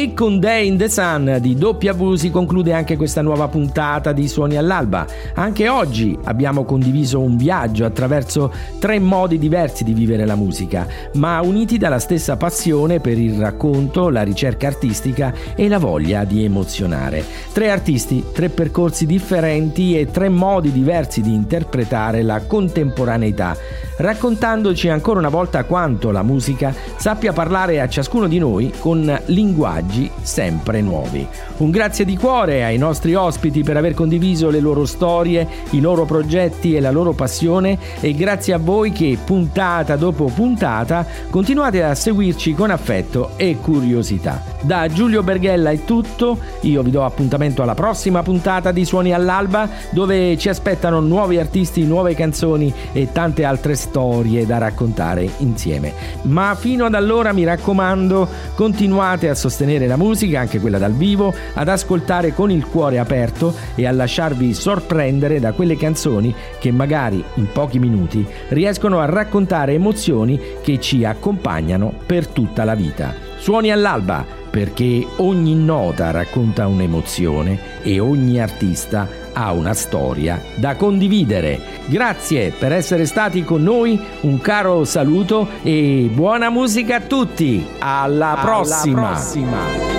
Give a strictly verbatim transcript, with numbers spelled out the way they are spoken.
E con Day in the Sun di W si conclude anche questa nuova puntata di Suoni all'Alba. Anche oggi abbiamo condiviso un viaggio attraverso tre modi diversi di vivere la musica, ma uniti dalla stessa passione per il racconto, la ricerca artistica e la voglia di emozionare. Tre artisti, tre percorsi differenti e tre modi diversi di interpretare la contemporaneità, raccontandoci ancora una volta quanto la musica sappia parlare a ciascuno di noi con linguaggi sempre nuovi. Un grazie di cuore ai nostri ospiti per aver condiviso le loro storie, i loro progetti e la loro passione, e grazie a voi che puntata dopo puntata continuate a seguirci con affetto e curiosità. Da Giulio Berghella è tutto, io vi do appuntamento alla prossima puntata di Suoni all'Alba, dove ci aspettano nuovi artisti, nuove canzoni e tante altre storie da raccontare insieme. Ma fino ad allora, mi raccomando, continuate a sostenere la musica, anche quella dal vivo, ad ascoltare con il cuore aperto e a lasciarvi sorprendere da quelle canzoni che magari in pochi minuti riescono a raccontare emozioni che ci accompagnano per tutta la vita. Suoni all'Alba, perché ogni nota racconta un'emozione e ogni artista ha una storia da condividere. Grazie per essere stati con noi, un caro saluto e buona musica a tutti. Alla prossima. Alla prossima.